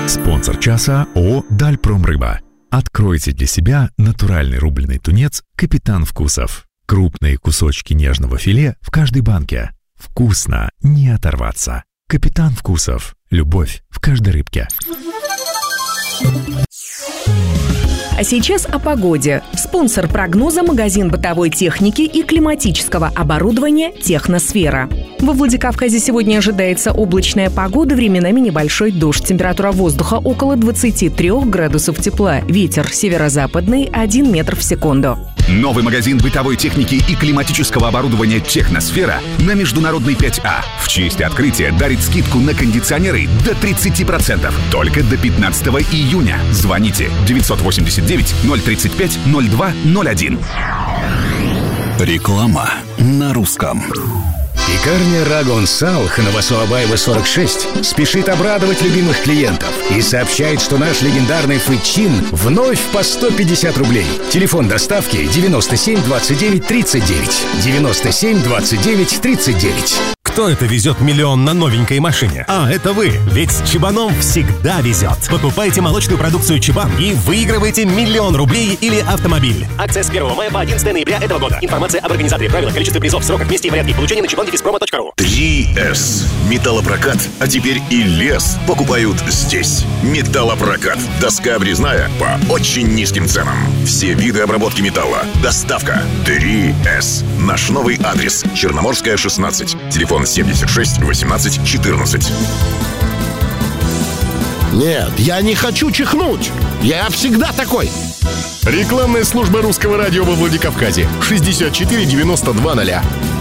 Спонсор часа ООО «Дальпромрыба». Откройте для себя натуральный рубленый тунец «Капитан Вкусов». Крупные кусочки нежного филе в каждой банке. Вкусно, не оторваться. «Капитан Вкусов». Любовь в каждой рыбке. А сейчас о погоде. Спонсор прогноза — магазин бытовой техники и климатического оборудования «Техносфера». Во Владикавказе сегодня ожидается облачная погода, временами небольшой дождь. Температура воздуха около 23 градусов тепла. Ветер северо-западный 1 метр в секунду. Новый магазин бытовой техники и климатического оборудования «Техносфера» на Международной 5А. В честь открытия дарит скидку на кондиционеры до 30%. Только до 15 июня. Звоните 989-035-0201. Реклама на русском. Пекарня Рагон Салх на Васуабаева 46 спешит обрадовать любимых клиентов и сообщает, что наш легендарный фычин вновь по 150 рублей. Телефон доставки 97 29 39. 97 29 39. Кто это везет миллион на новенькой машине? А, это вы! Ведь Чебаном всегда везет. Покупайте молочную продукцию Чебан и выигрывайте 1 000 000 рублей или автомобиль. Акция с 1 мая по 11 ноября этого года. Информация об организаторе, правилах, количестве призов, сроках, месте и порядке получения на чебан-промо.ру. 3С. Металлопрокат, а теперь и лес покупают здесь. Металлопрокат. Доска обрезная по очень низким ценам. Все виды обработки металла. Доставка. 3С. Наш новый адрес. Черноморская, 16. Телефон 76 18 14. Нет, я не хочу чихнуть. Я всегда такой. Рекламная служба русского радио во Владикавказе. 64 92 0.